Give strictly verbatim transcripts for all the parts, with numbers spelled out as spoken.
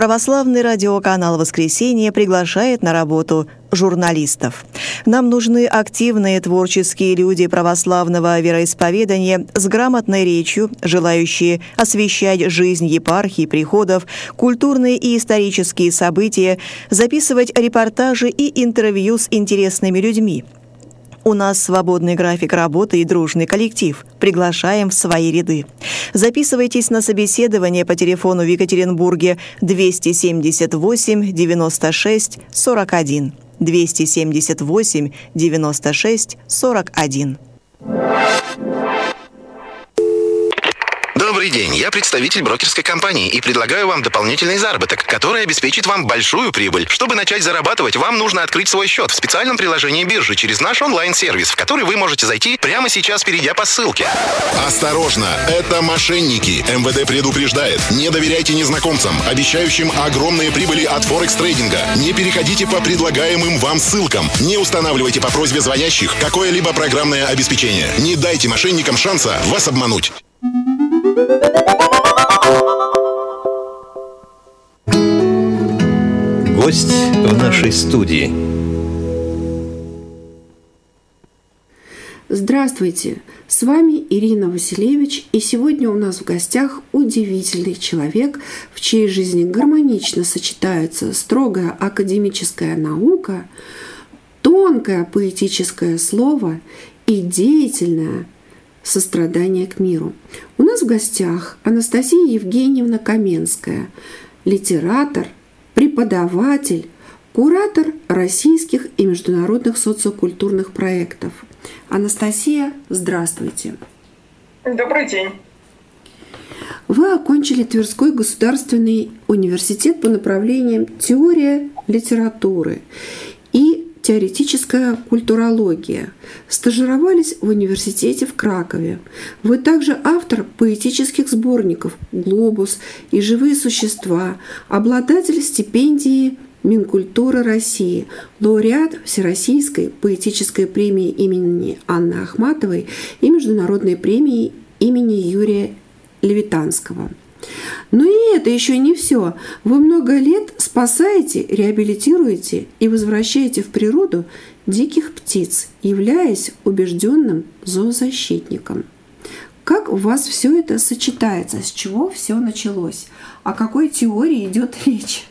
Православный радиоканал «Воскресенье» приглашает на работу журналистов. Нам нужны активные творческие люди православного вероисповедания с грамотной речью, желающие освещать жизнь епархий, приходов, культурные и исторические события, записывать репортажи и интервью с интересными людьми. У нас свободный график работы и дружный коллектив. Приглашаем в свои ряды. Записывайтесь на собеседование по телефону в Екатеринбурге двести семьдесят восемь девяносто шесть сорок один. двести семьдесят восемь девяносто шесть сорок один. Добрый день, я представитель брокерской компании и предлагаю вам дополнительный заработок, который обеспечит вам большую прибыль. Чтобы начать зарабатывать, вам нужно открыть свой счет в специальном приложении биржи через наш онлайн-сервис, в который вы можете зайти прямо сейчас, перейдя по ссылке. Осторожно, это мошенники. эм вэ дэ предупреждает. Не доверяйте незнакомцам, обещающим огромные прибыли от форекс-трейдинга. Не переходите по предлагаемым вам ссылкам. Не устанавливайте по просьбе звонящих какое-либо программное обеспечение. Не дайте мошенникам шанса вас обмануть. Гость в нашей студии. Здравствуйте, с вами Ирина Василевич, и сегодня у нас в гостях удивительный человек, в чьей жизни гармонично сочетаются строгая академическая наука, тонкое поэтическое слово и деятельное сострадание к миру. У нас в гостях Анастасия Евгеньевна Каменская, литератор, преподаватель, куратор российских и международных социокультурных проектов. Анастасия, здравствуйте. Добрый день. Вы окончили Тверской государственный университет по направлениям теория литературы и теоретическая культурология. Стажировались в университете в Кракове. Вы также автор поэтических сборников «Глобус» и «Живые существа», обладатель стипендии Минкультуры России, лауреат Всероссийской поэтической премии имени Анны Ахматовой и Международной премии имени Юрия Левитанского. Но и это еще не все. Вы много лет спасаете, реабилитируете и возвращаете в природу диких птиц, являясь убежденным зоозащитником. Как у вас все это сочетается? С чего все началось? О какой теории идет речь?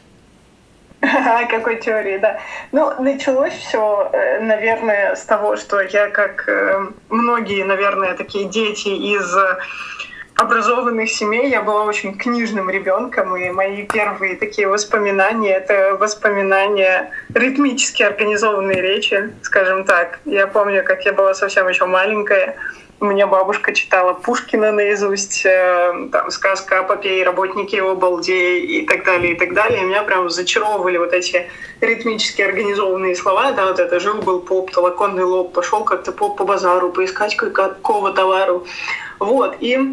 О какой теории, да. Ну, началось все, наверное, с того, что я, как многие, наверное, такие дети из образованных семей, я была очень книжным ребенком, и мои первые такие воспоминания — это воспоминания ритмически организованной речи, скажем так. Я помню, как я была совсем еще маленькая, у меня бабушка читала Пушкина наизусть, там, сказка о попе и работнике его балде и так далее, и так далее. И меня прям зачаровывали вот эти ритмически организованные слова. Да, вот это «жил-был поп, толоконный лоб, пошел как-то поп по базару, поискать какого товару». Вот, и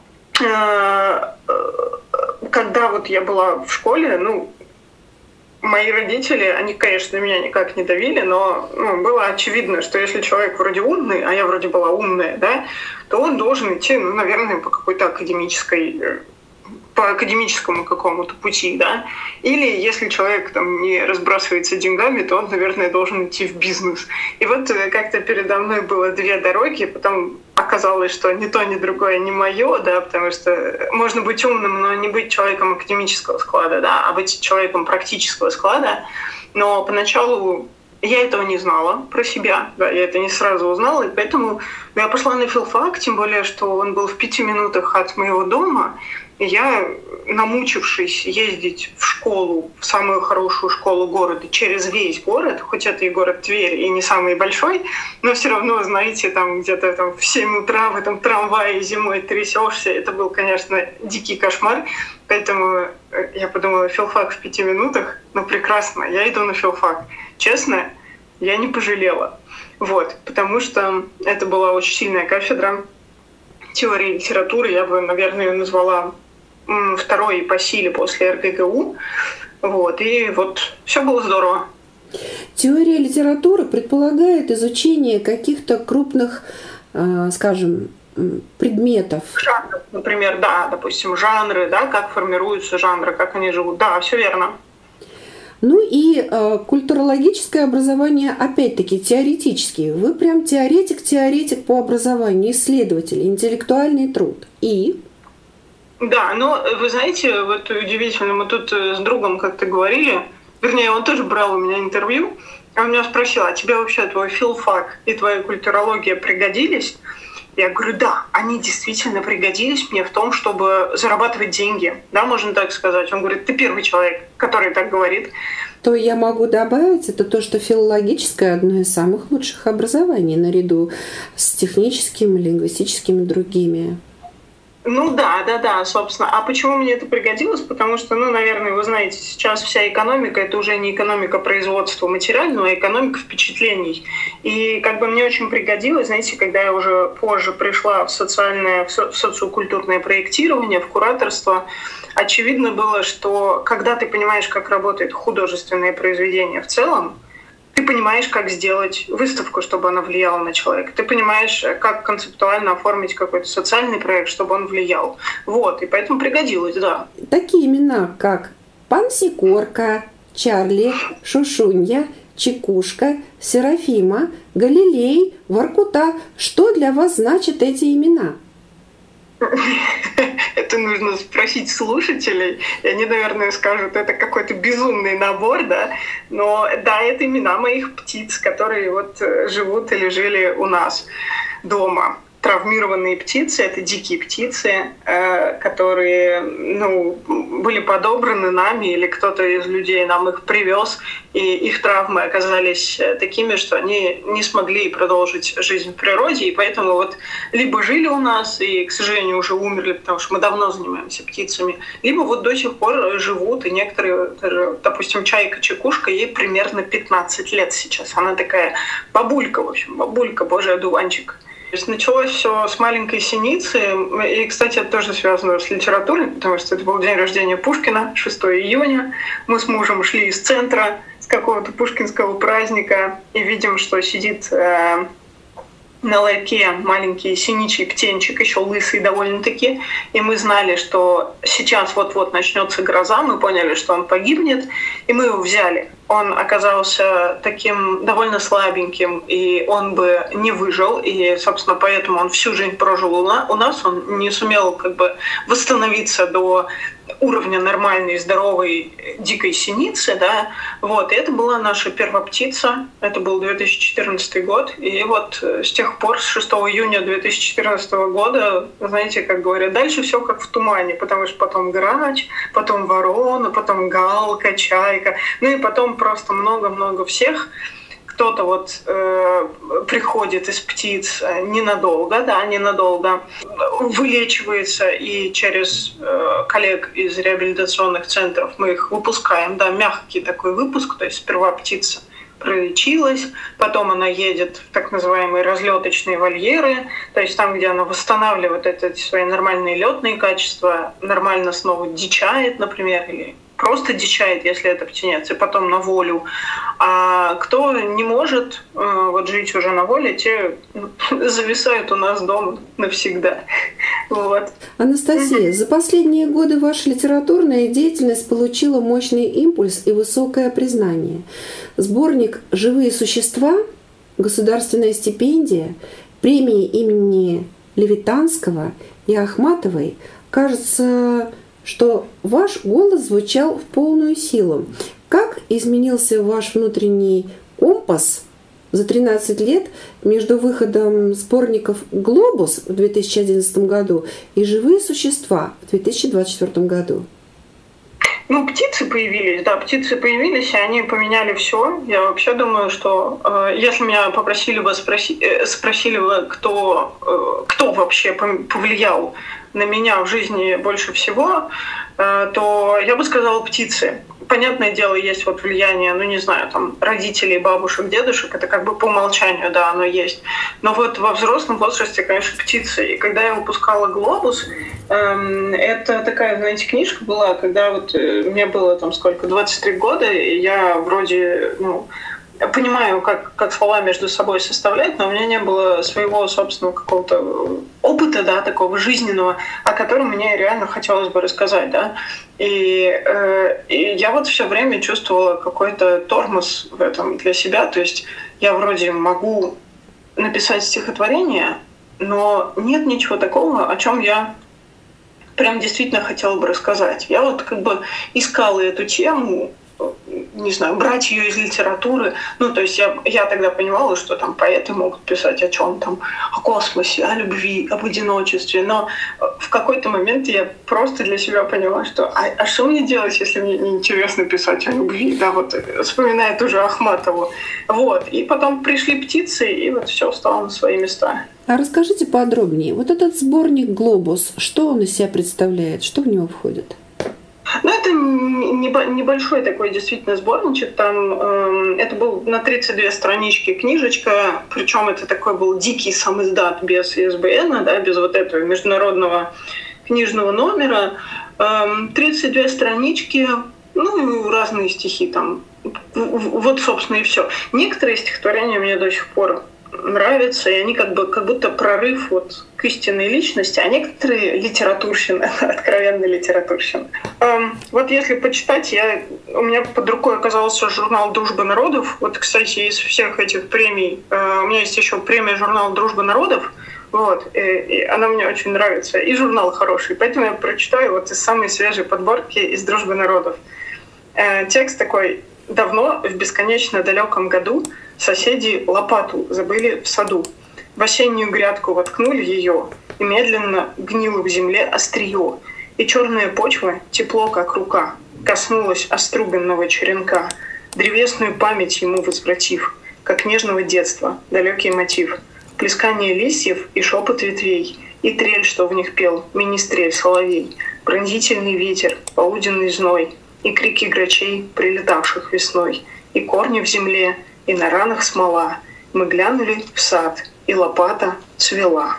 когда вот я была в школе, ну, мои родители, они, конечно, меня никак не давили, но ну, было очевидно, что если человек вроде умный, а я вроде была умная, да, то он должен идти, ну, наверное, по какой-то академической, по академическому какому-то пути, да. Или если человек там не разбрасывается деньгами, то он, наверное, должен идти в бизнес. И вот как-то передо мной было две дороги, потом оказалось, что ни то, ни другое не мое, да, потому что можно быть умным, но не быть человеком академического склада, да, а быть человеком практического склада. Но поначалу я этого не знала про себя, да, я это не сразу узнала, и поэтому я пошла на филфак, тем более, что он был в пяти минутах от моего дома. И я, намучившись ездить в школу, в самую хорошую школу города, через весь город, хоть это и город Тверь, и не самый большой, но все равно, знаете, там где-то там в семь утра в этом трамвае зимой трясешься, это был, конечно, дикий кошмар. Поэтому я подумала, филфак в пяти минутах, ну прекрасно, я иду на филфак. Честно, я не пожалела. Вот, потому что это была очень сильная кафедра теории литературы, я бы, наверное, ее назвала второй по силе после эр гэ гэ у. Вот, и вот все было здорово. Теория литературы предполагает изучение каких-то крупных, скажем, предметов. Жанры, например, да, допустим, жанры, да, как формируются жанры, как они живут. Да, все верно. Ну и э, культурологическое образование, опять-таки, теоретический. Вы прям теоретик-теоретик по образованию, исследователь, интеллектуальный труд. И? Да, но вы знаете, вот удивительно, мы тут с другом как-то говорили, вернее, он тоже брал у меня интервью, он меня спросил, а тебе вообще твой филфак и твоя культурология пригодились? Я говорю, да, они действительно пригодились мне в том, чтобы зарабатывать деньги, да, можно так сказать. Он говорит, ты первый человек, который так говорит. То я могу добавить, это то, что филологическое одно из самых лучших образований наряду с техническим, лингвистическими и другими. Ну да, да, да, собственно. А почему мне это пригодилось? Потому что, ну, наверное, вы знаете, сейчас вся экономика — это уже не экономика производства материального, а экономика впечатлений. И как бы мне очень пригодилось, знаете, когда я уже позже пришла в социальное, в социокультурное проектирование, в кураторство, очевидно было, что когда ты понимаешь, как работает художественное произведение в целом, ты понимаешь, как сделать выставку, чтобы она влияла на человека. Ты понимаешь, как концептуально оформить какой-то социальный проект, чтобы он влиял. Вот, и поэтому пригодилось, да. Такие имена, как Пансикорка, Чарли, Шушунья, Чекушка, Серафима, Галилей, Воркута. Что для вас значат эти имена? Это нужно спросить слушателей, и они, наверное, скажут, это какой-то безумный набор, да, но да, это имена моих птиц, которые вот живут или жили у нас дома. Травмированные птицы — это дикие птицы, которые, ну, были подобраны нами, или кто-то из людей нам их привез, и их травмы оказались такими, что они не смогли продолжить жизнь в природе, и поэтому вот либо жили у нас и, к сожалению, уже умерли, потому что мы давно занимаемся птицами, либо вот до сих пор живут, и некоторые, даже, допустим, чайка-чекушка, ей примерно пятнадцать лет сейчас. Она такая бабулька, в общем, бабулька, божий одуванчик. То есть началось все с маленькой синицы, и, кстати, это тоже связано с литературой, потому что это был день рождения Пушкина, шестого июня. Мы с мужем шли из центра с какого-то пушкинского праздника и видим, что сидит э, на ларьке маленький синичий птенчик, еще лысый довольно-таки, и мы знали, что сейчас вот-вот начнется гроза, мы поняли, что он погибнет, и мы его взяли. Он оказался таким довольно слабеньким, и он бы не выжил, и, собственно, поэтому он всю жизнь прожил у нас, он не сумел как бы восстановиться до уровня нормальной, здоровой, дикой синицы, да, вот, и это была наша первая птица, это был две тысячи четырнадцатый год, и вот с тех пор, с шестого июня две тысячи четырнадцатого года, знаете, как говорят, дальше все как в тумане, потому что потом грач, потом ворона, потом галка, чайка, ну и потом просто много-много всех. Кто-то вот э, приходит из птиц ненадолго, да, ненадолго, вылечивается, и через э, коллег из реабилитационных центров мы их выпускаем, да, мягкий такой выпуск, то есть сперва птица пролечилась, потом она едет в так называемые разлеточные вольеры, то есть там, где она восстанавливает эти свои нормальные летные качества, нормально снова дичает, например, или просто дичает, если это птенец, и потом на волю. А кто не может э, вот жить уже на воле, те зависают у нас дома навсегда. Вот. Анастасия, за последние годы ваша литературная деятельность получила мощный импульс и высокое признание. Сборник «Живые существа», государственная стипендия, премии имени Левитанского и Ахматовой, кажется, что ваш голос звучал в полную силу. Как изменился ваш внутренний компас за тринадцать лет между выходом сборников «Глобус» в две тысячи одиннадцатом году и «Живые существа» в две тысячи двадцать четвёртом году? Ну, птицы появились, да, птицы появились, и они поменяли все. Я вообще думаю, что э, если меня попросили бы спроси, э, спросили бы, кто, э, кто вообще повлиял на меня в жизни больше всего, э, то я бы сказала птицы. Понятное дело, есть вот влияние, ну не знаю, там родителей, бабушек, дедушек, это как бы по умолчанию, да, оно есть. Но вот во взрослом возрасте, конечно, птицы. И когда я выпускала «Глобус», эм, это такая, знаете, книжка была, когда вот э, мне было там сколько, двадцать три года, и я вроде, ну, понимаю, как, как слова между собой составлять, но у меня не было своего собственного какого-то опыта, да, такого жизненного, о котором мне реально хотелось бы рассказать, да. И, э, и я вот все время чувствовала какой-то тормоз в этом для себя, то есть я вроде могу написать стихотворение, но нет ничего такого, о чем я прям действительно хотела бы рассказать. Я вот как бы искала эту тему, не знаю, брать ее из литературы. Ну, то есть я, я тогда понимала, что там поэты могут писать о чем там, о космосе, о любви, об одиночестве. Но в какой-то момент я просто для себя поняла, что а, а что мне делать, если мне неинтересно писать о любви? Да, вот вспоминая ту же Ахматову. Вот. И потом пришли птицы, и вот все встало на свои места. А расскажите подробнее. Вот этот сборник «Глобус», что он из себя представляет? Что в него входит? Ну, это небольшой такой действительно сборничек. Там э, это был на тридцать две странички книжечка, причем это такой был дикий самиздат без ай эс бэ эн, да, без вот этого международного книжного номера. Э, тридцать две странички, ну, разные стихи там. Вот, собственно, и все. Некоторые стихотворения мне до сих пор нравятся, и они как бы как будто прорыв вот к истинной личности, а некоторые литературщина, откровенно литературщина. Эм, вот если почитать, я, у меня под рукой оказался журнал «Дружба народов». Вот, кстати, из всех этих премий, э, у меня есть еще премия журнала «Дружба народов», вот, и, и она мне очень нравится, и журнал хороший, поэтому я прочитаю вот из самой свежей подборки из «Дружбы народов». Э, текст такой: «Давно, в бесконечно далеком году, соседи лопату забыли в саду. В осеннюю грядку воткнули ее, и медленно гнило в земле острие, и черная почва, тепло как рука, коснулась острубенного черенка, древесную память ему возвратив, как нежного детства, далекий мотив, плескание листьев и шепот ветвей, и трель, что в них пел, министрель соловей, пронзительный ветер, полуденный зной, и крики грачей, прилетавших весной, и корни в земле, и на ранах смола. Мы глянули в сад, и лопата цвела».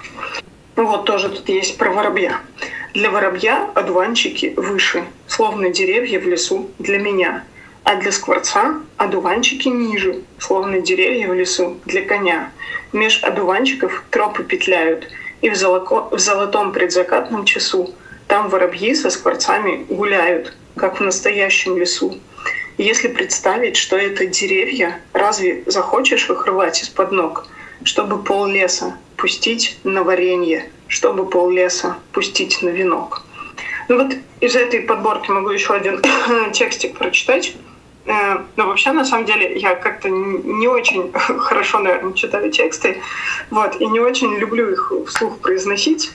Вот тоже тут есть про воробья. «Для воробья одуванчики выше, словно деревья в лесу для меня, а для скворца одуванчики ниже, словно деревья в лесу для коня. Меж одуванчиков тропы петляют, и в, золоко, в золотом предзакатном часу там воробьи со скворцами гуляют, как в настоящем лесу. Если представить, что это деревья, разве захочешь их рвать из-под ног, чтобы пол леса пустить на варенье, чтобы пол леса пустить на венок?» Ну вот из этой подборки могу еще один текстик прочитать. Но вообще, на самом деле, я как-то не очень хорошо, наверное, читаю тексты, вот, и не очень люблю их вслух произносить.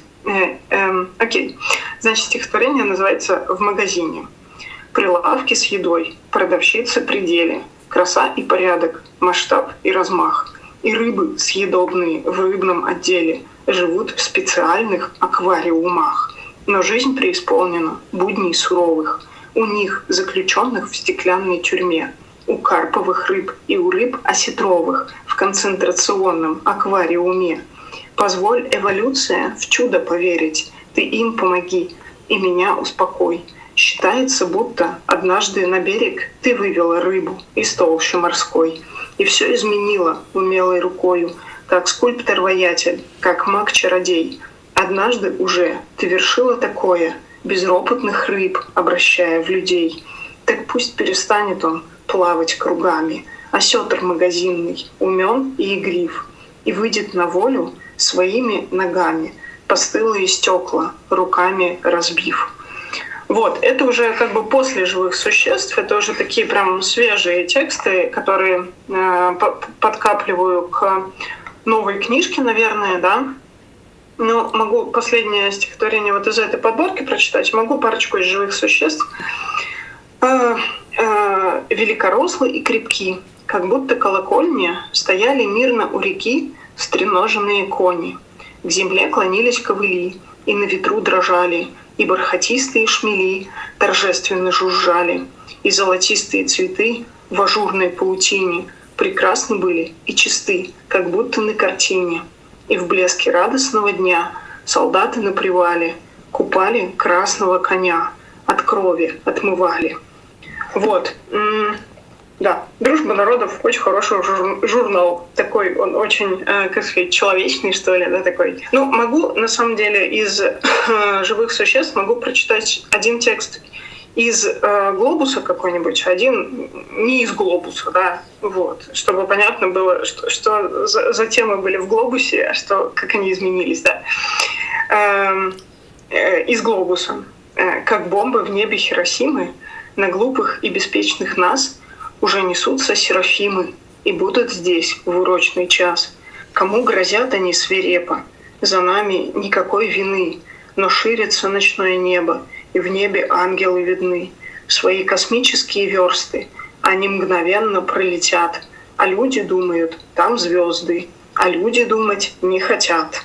Окей. Значит, стихотворение называется «В магазине». Прилавки с едой, продавщицы при деле, краса и порядок, масштаб и размах. И рыбы съедобные в рыбном отделе живут в специальных аквариумах. Но жизнь преисполнена будней суровых. У них, заключенных в стеклянной тюрьме, у карповых рыб и у рыб осетровых в концентрационном аквариуме. Позволь, эволюция, в чудо поверить, ты им помоги и меня успокой. Считается, будто однажды на берег ты вывела рыбу из толщи морской и все изменила умелой рукою, как скульптор-воятель, как маг-чародей. Однажды уже ты вершила такое, безропотных рыб обращая в людей. Так пусть перестанет он плавать кругами, осетр магазинный, умен и игрив, и выйдет на волю своими ногами, постылые стекла руками разбив». Вот, это уже как бы после «Живых существ», это уже такие прям свежие тексты, которые э, подкапливаю к новой книжке, наверное, да. Но могу последнее стихотворение вот из этой подборки прочитать, могу парочку из «Живых существ». Э, э, «Великорослы и крепки, как будто колокольни, стояли мирно у реки стреноженные кони. К земле клонились ковыли, и на ветру дрожали, и бархатистые шмели торжественно жужжали, и золотистые цветы в ажурной паутине прекрасны были и чисты, как будто на картине. И в блеске радостного дня солдаты на привале купали красного коня, от крови отмывали». Вот. Да, «Дружба народов» очень хороший жур- журнал. Такой он очень, э, как сказать, человечный, что ли, да, такой. Ну, могу, на самом деле, из э, «Живых существ» могу прочитать один текст из э, «Глобуса» какой-нибудь, один не из «Глобуса», да, вот, чтобы понятно было, что, что за, за темы были в «Глобусе», а что, как они изменились, да. Э, э, из «Глобуса». Э, «Как бомбы в небе Хиросимы на глупых и беспечных нас уже несутся серафимы и будут здесь в урочный час. Кому грозят они свирепо? За нами никакой вины, но ширится ночное небо, и в небе ангелы видны. Свои космические версты они мгновенно пролетят, а люди думают, там звезды, а люди думать не хотят».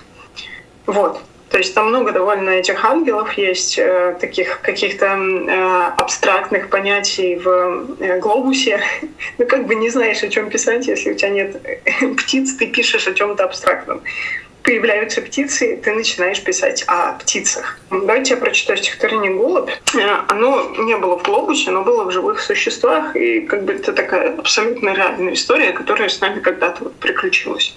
Вот. То есть там много довольно этих ангелов есть, э, таких каких-то э, абстрактных понятий в э, «Глобусе». Ну, как бы не знаешь, о чем писать, если у тебя нет птиц, ты пишешь о чем-то абстрактном. Появляются птицы, ты начинаешь писать о птицах. Давайте я прочитаю стихотворение «Голубь». Оно не было в «Глобусе», но было в «Живых существах», и как бы это такая абсолютно реальная история, которая с нами когда-то вот приключилась.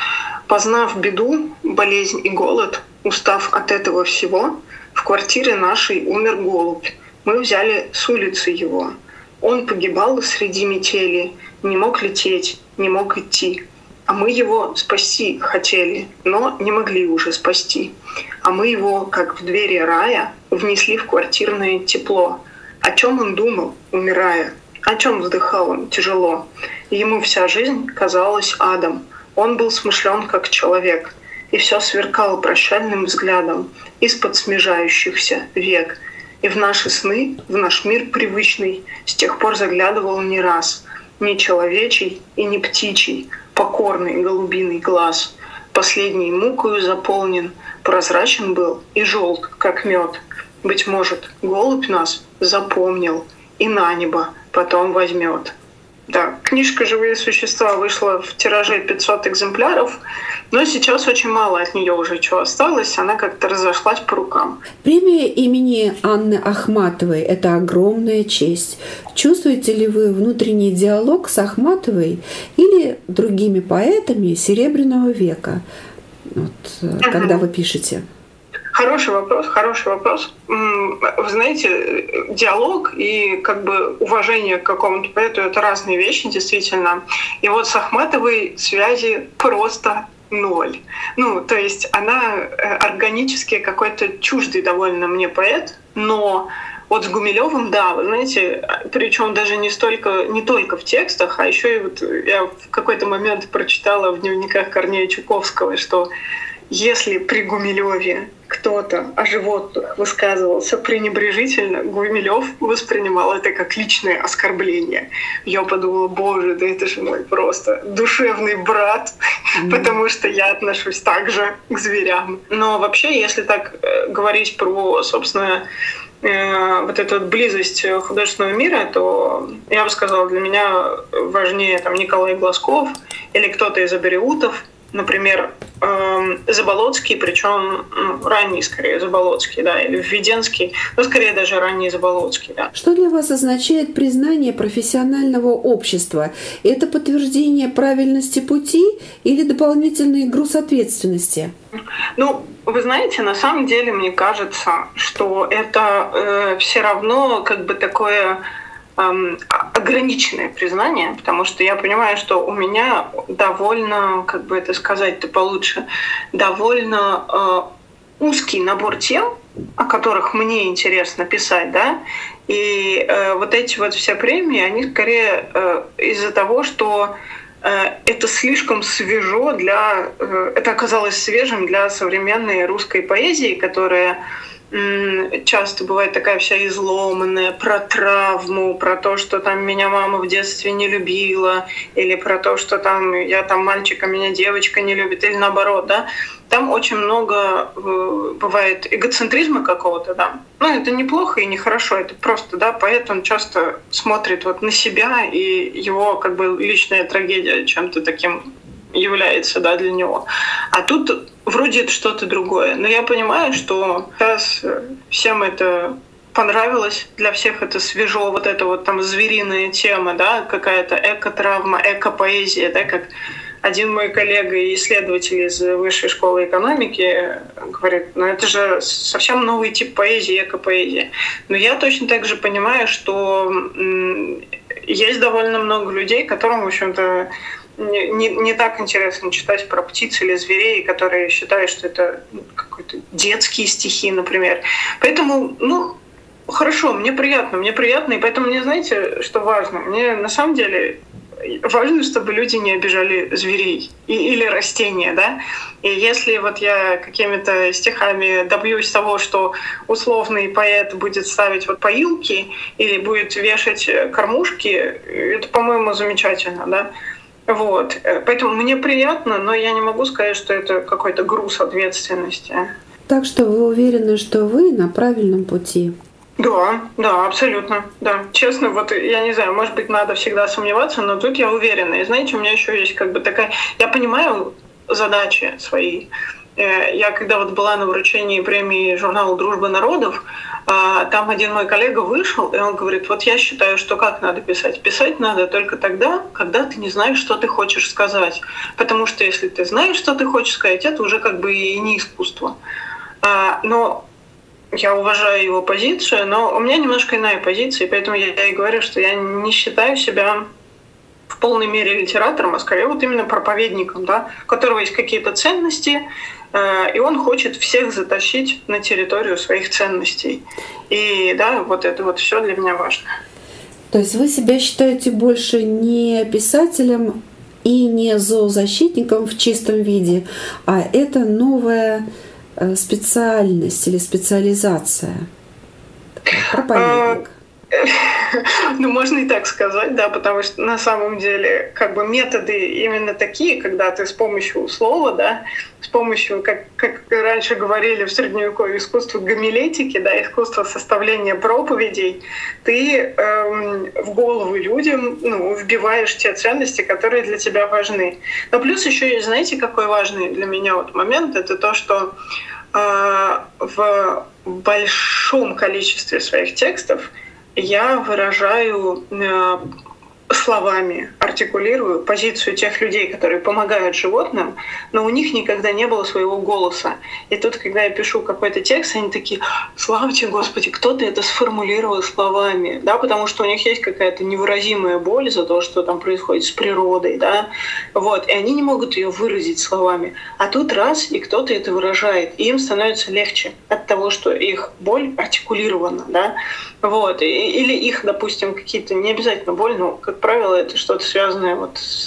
«Познав беду, болезнь и голод, устав от этого всего, в квартире нашей умер голубь. Мы взяли с улицы его. Он погибал среди метели, не мог лететь, не мог идти. А мы его спасти хотели, но не могли уже спасти. А мы его, как в двери рая, внесли в квартирное тепло. О чем он думал, умирая? О чем вздыхал он тяжело? Ему вся жизнь казалась адом. Он был смышлен, как человек, и все сверкал прощальным взглядом из-под смежающихся век. И в наши сны, в наш мир привычный, с тех пор заглядывал не раз. Не человечий и не птичий, покорный голубиный глаз. Последний мукою заполнен, прозрачен был и желт, как мед. Быть может, голубь нас запомнил и на небо потом возьмет. Да, книжка «Живые существа» вышла в тираже пятьсот экземпляров, но сейчас очень мало от нее уже чего осталось, она как-то разошлась по рукам. Премия имени Анны Ахматовой – это огромная честь. Чувствуете ли вы внутренний диалог с Ахматовой или другими поэтами Серебряного века, вот, угу. когда вы пишете? Хороший вопрос, хороший вопрос. Вы знаете, диалог и как бы уважение к какому-то поэту — это разные вещи, действительно. И вот с Ахматовой связи просто ноль. Ну, то есть она органически какой-то чуждый довольно мне поэт, но вот с Гумилевым, да, вы знаете, причем даже не столько, не только в текстах, а еще и вот я в какой-то момент прочитала в дневниках Корнея Чуковского, что если при Гумилеве кто-то о животных высказывался пренебрежительно, Гумилев воспринимал это как личное оскорбление. Я подумала, боже, да это же мой просто душевный брат, mm-hmm. потому что я отношусь так же к зверям. Но вообще, если так говорить про, собственно, вот эту вот близость художественного мира, то я бы сказала, для меня важнее там Николай Глазков или кто-то из абериутов. Например, Заболоцкий, причем ну, ранний, скорее, Заболоцкий, да, или Введенский, но скорее даже ранний Заболоцкий, да. Что для вас означает признание профессионального общества? Это подтверждение правильности пути или дополнительный груз ответственности? Ну, вы знаете, на самом деле, мне кажется, что это э, все равно как бы такое ограниченное признание, потому что я понимаю, что у меня довольно, как бы это сказать-то получше, довольно э, узкий набор тем, о которых мне интересно писать, да, и э, вот эти вот все премии, они скорее э, из-за того, что э, это слишком свежо для, э, это оказалось свежим для современной русской поэзии, которая часто бывает такая вся изломанная, про травму, про то, что там меня мама в детстве не любила, или про то, что там я там мальчик, а меня девочка не любит, или наоборот, да. Там очень много бывает эгоцентризма какого-то, да. Ну, это неплохо и нехорошо, это просто, да, поэт, он часто смотрит вот на себя, и его как бы личная трагедия чем-то таким является, да, для него. А тут вроде это что-то другое. Но я понимаю, что сейчас всем это понравилось, для всех это свежо, вот эта вот там звериная тема, да, какая-то эко-травма, эко-поэзия, да, как один мой коллега и исследователь из Высшей школы экономики говорит, ну это же совсем новый тип поэзии, эко-поэзии. Но я точно так же понимаю, что есть довольно много людей, которым, в общем-то, не, не так интересно читать про птиц или зверей, которые считают, что это какие-то детские стихи, например. Поэтому, ну, хорошо, мне приятно, мне приятно, и поэтому мне, знаете, что важно? Мне на самом деле важно, чтобы люди не обижали зверей и, или растения, да. И если вот я какими-то стихами добьюсь того, что условный поэт будет ставить вот поилки или будет вешать кормушки, это, по-моему, замечательно, да. Вот. Поэтому мне приятно, но я не могу сказать, что это какой-то груз ответственности. Так что вы уверены, что вы на правильном пути? Да, да, абсолютно, да. Честно, вот я не знаю, может быть, надо всегда сомневаться, но тут я уверена. И знаете, у меня еще есть как бы такая... Я понимаю задачи свои. Я когда вот была на вручении премии журнала «Дружба народов», там один мой коллега вышел, и он говорит, вот я считаю, что как надо писать? Писать надо только тогда, когда ты не знаешь, что ты хочешь сказать. Потому что если ты знаешь, что ты хочешь сказать, это уже как бы и не искусство. Но я уважаю его позицию, но у меня немножко иная позиция, поэтому я и говорю, что я не считаю себя в полной мере литератором, а скорее вот именно проповедником, да, у которого есть какие-то ценности, и он хочет всех затащить на территорию своих ценностей. И да, вот это вот все для меня важно. То есть вы себя считаете больше не писателем и не зоозащитником в чистом виде, а это новая специальность или специализация? Проповедник. Ну, можно и так сказать, да, потому что на самом деле как бы методы именно такие, когда ты с помощью слова, да, с помощью, как, как раньше говорили в средневековье, искусства гомилетики, да, искусство составления проповедей, ты эм, в голову людям, ну, вбиваешь те ценности, которые для тебя важны. Но плюс еще есть, знаете, какой важный для меня вот момент, это то, что э, в большом количестве своих текстов я выражаю э, словами, артикулирую позицию тех людей, которые помогают животным, но у них никогда не было своего голоса. И тут, когда я пишу какой-то текст, они такие: «Славьте Господи, кто-то это сформулировал словами», да, потому что у них есть какая-то невыразимая боль за то, что там происходит с природой, да, вот, и они не могут ее выразить словами. А тут раз, и кто-то это выражает, и им становится легче от того, что их боль артикулирована, да, вот, или их, допустим, какие-то, не обязательно боль, но, как правило, это что-то связанное вот с,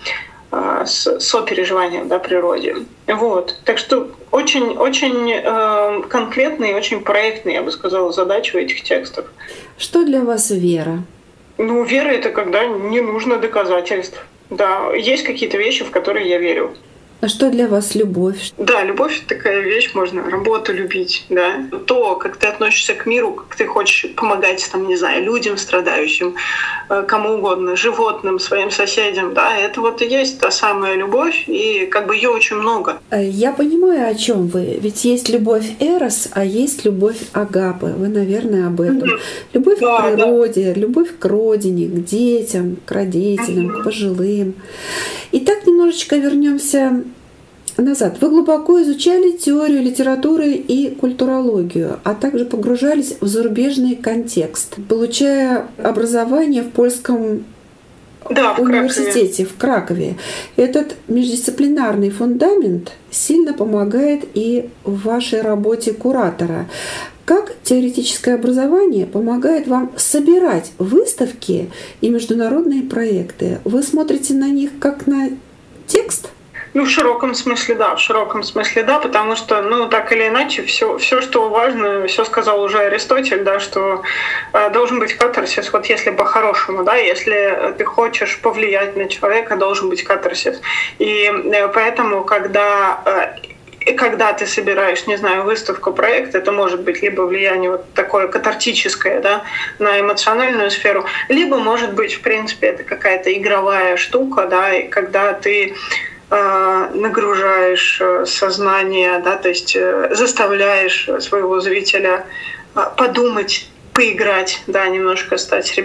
с сопереживанием, да, природе. Вот. Так что очень-очень э, конкретные и очень проектные, я бы сказала, задачи у этих текстов. Что для вас вера? Ну, вера — это когда не нужно доказательств. Да, есть какие-то вещи, в которые я верю. А что для вас любовь? Да, любовь — такая вещь, можно работу любить, да. То, как ты относишься к миру, как ты хочешь помогать, там, не знаю, людям страдающим, кому угодно, животным, своим соседям, да, это вот и есть та самая любовь, и как бы ее очень много. Я понимаю, о чем вы. Ведь есть любовь Эрос, а есть любовь Агапы. Вы, наверное, об этом. Mm-hmm. Любовь да, к природе, да. Любовь к родине, к детям, к родителям, mm-hmm. к пожилым. Итак, немножечко вернемся назад. Вы глубоко изучали теорию литературы и культурологию, а также погружались в зарубежный контекст, получая образование в польском да, в университете в Кракове. Этот междисциплинарный фундамент сильно помогает и в вашей работе куратора. Как теоретическое образование помогает вам собирать выставки и международные проекты? Вы смотрите на них как на текст? Ну, в широком смысле, да, в широком смысле, да, потому что, ну, так или иначе, все, все, что важно, все сказал уже Аристотель, да, что э, должен быть катарсис, вот если по-хорошему, да, если ты хочешь повлиять на человека, должен быть катарсис. И э, поэтому, когда э, И когда ты собираешь, не знаю, выставку, проект, это может быть либо влияние вот такое катартическое, да, на эмоциональную сферу, либо может быть, в принципе, это какая-то игровая штука, да, и когда ты э, нагружаешь сознание, да, то есть э, заставляешь своего зрителя э, подумать поиграть, да, немножко стать